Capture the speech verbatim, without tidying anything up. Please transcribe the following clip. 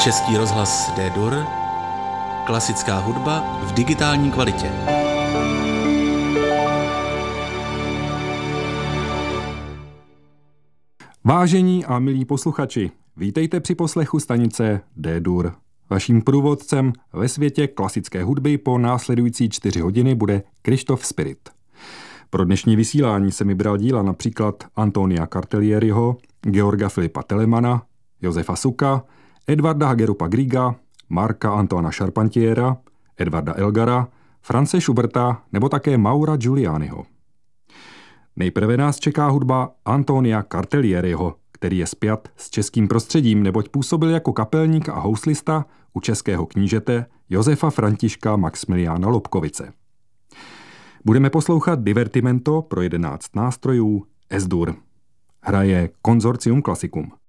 Český rozhlas D-Dur, klasická hudba v digitální kvalitě. Vážení a milí posluchači, vítejte při poslechu stanice D-Dur. Vaším průvodcem ve světě klasické hudby po následující čtyři hodiny bude Krištof Spirit. Pro dnešní vysílání se mi bral díla například Antonia Cartellieriho, Georga Filipa Telemana, Josefa Suka, Edvarda Hagerupa Grieга, Marka Antoana Charpentiera, Edvarda Elgara, France Schuberta nebo také Maura Giulianiho. Nejprve nás čeká hudba Antonia Cartellieriho, který je spjat s českým prostředím, neboť působil jako kapelník a houslista u českého knížete Josefa Františka Maxmiliána Lobkovice. Budeme poslouchat divertimento pro jedenáct nástrojů S-dur. Hraje Consortium Classicum.